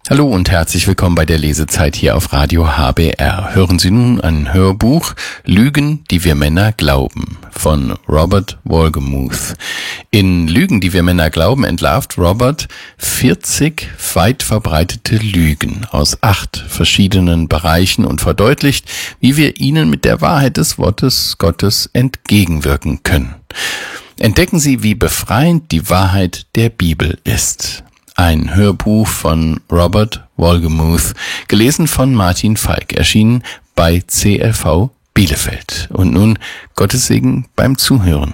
Hallo und herzlich willkommen bei der Lesezeit hier auf Radio HBR. Hören Sie nun ein Hörbuch Lügen, die wir Männer glauben von Robert Wolgemuth. In Lügen, die wir Männer glauben, entlarvt Robert 40 weit verbreitete Lügen aus 8 verschiedenen Bereichen und verdeutlicht, wie wir ihnen mit der Wahrheit des Wortes Gottes entgegenwirken können. Entdecken Sie, wie befreiend die Wahrheit der Bibel ist. Ein Hörbuch von Robert Wolgemuth, gelesen von Martin Falk, erschienen bei CLV Bielefeld. Und nun Gottes Segen beim Zuhören.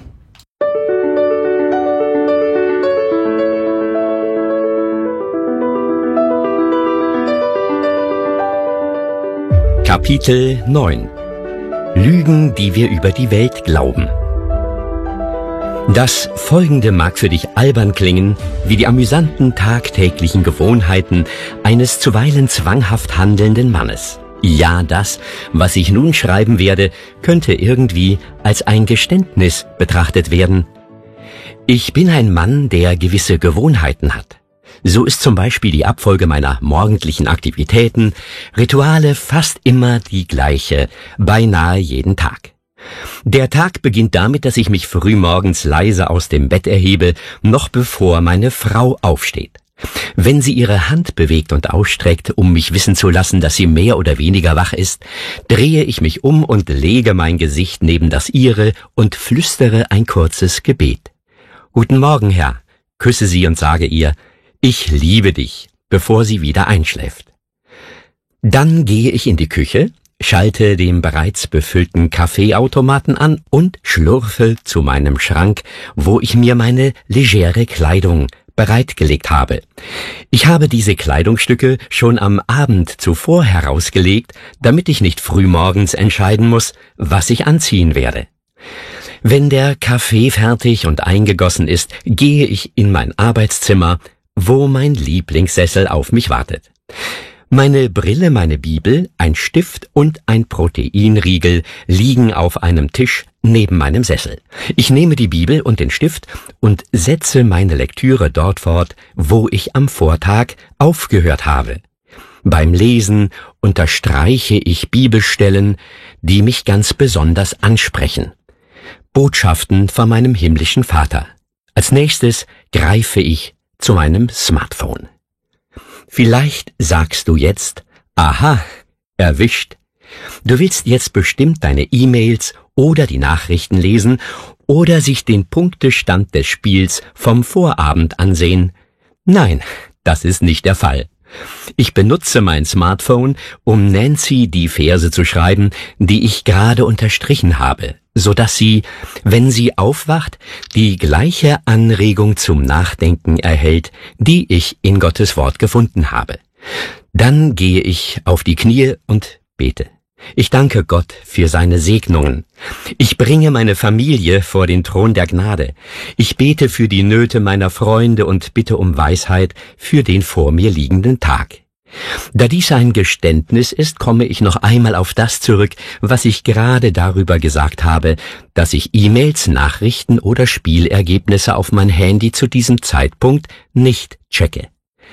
Kapitel 9 Lügen, die wir über die Welt glauben. Das Folgende mag für dich albern klingen, wie die amüsanten tagtäglichen Gewohnheiten eines zuweilen zwanghaft handelnden Mannes. Ja, das, was ich nun schreiben werde, könnte irgendwie als ein Geständnis betrachtet werden. Ich bin ein Mann, der gewisse Gewohnheiten hat. So ist zum Beispiel die Abfolge meiner morgendlichen Aktivitäten, Rituale fast immer die gleiche, beinahe jeden Tag. Der Tag beginnt damit, dass ich mich frühmorgens leise aus dem Bett erhebe, noch bevor meine Frau aufsteht. Wenn sie ihre Hand bewegt und ausstreckt, um mich wissen zu lassen, dass sie mehr oder weniger wach ist, drehe ich mich um und lege mein Gesicht neben das ihre und flüstere ein kurzes Gebet. Guten Morgen, Herr, küsse sie und sage ihr, ich liebe dich, bevor sie wieder einschläft. Dann gehe ich in die Küche, schalte den bereits befüllten Kaffeeautomaten an und schlurfe zu meinem Schrank, wo ich mir meine legere Kleidung bereitgelegt habe. Ich habe diese Kleidungsstücke schon am Abend zuvor herausgelegt, damit ich nicht frühmorgens entscheiden muss, was ich anziehen werde. Wenn der Kaffee fertig und eingegossen ist, gehe ich in mein Arbeitszimmer, wo mein Lieblingssessel auf mich wartet. Meine Brille, meine Bibel, ein Stift und ein Proteinriegel liegen auf einem Tisch neben meinem Sessel. Ich nehme die Bibel und den Stift und setze meine Lektüre dort fort, wo ich am Vortag aufgehört habe. Beim Lesen unterstreiche ich Bibelstellen, die mich ganz besonders ansprechen. Botschaften von meinem himmlischen Vater. Als nächstes greife ich zu meinem Smartphone. Vielleicht sagst du jetzt, aha, erwischt. Du willst jetzt bestimmt deine E-Mails oder die Nachrichten lesen oder sich den Punktestand des Spiels vom Vorabend ansehen. Nein, das ist nicht der Fall. Ich benutze mein Smartphone, um Nancy die Verse zu schreiben, die ich gerade unterstrichen habe, so dass sie, wenn sie aufwacht, die gleiche Anregung zum Nachdenken erhält, die ich in Gottes Wort gefunden habe. Dann gehe ich auf die Knie und bete. Ich danke Gott für seine Segnungen. Ich bringe meine Familie vor den Thron der Gnade. Ich bete für die Nöte meiner Freunde und bitte um Weisheit für den vor mir liegenden Tag. Da dies ein Geständnis ist, komme ich noch einmal auf das zurück, was ich gerade darüber gesagt habe, dass ich E-Mails, Nachrichten oder Spielergebnisse auf mein Handy zu diesem Zeitpunkt nicht checke.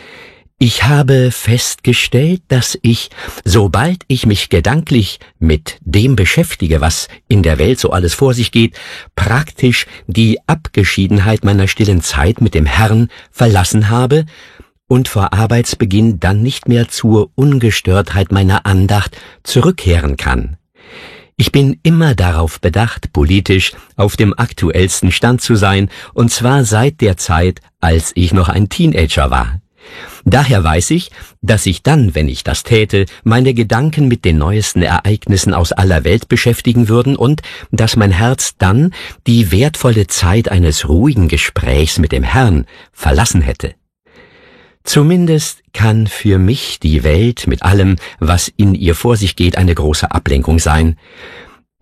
Ich habe festgestellt, dass ich, sobald ich mich gedanklich mit dem beschäftige, was in der Welt so alles vor sich geht, praktisch die Abgeschiedenheit meiner stillen Zeit mit dem Herrn verlassen habe und vor Arbeitsbeginn dann nicht mehr zur Ungestörtheit meiner Andacht zurückkehren kann. Ich bin immer darauf bedacht, politisch auf dem aktuellsten Stand zu sein, und zwar seit der Zeit, als ich noch ein Teenager war. Daher weiß ich, dass ich dann, wenn ich das täte, meine Gedanken mit den neuesten Ereignissen aus aller Welt beschäftigen würden und dass mein Herz dann die wertvolle Zeit eines ruhigen Gesprächs mit dem Herrn verlassen hätte. Zumindest kann für mich die Welt mit allem, was in ihr vor sich geht, eine große Ablenkung sein.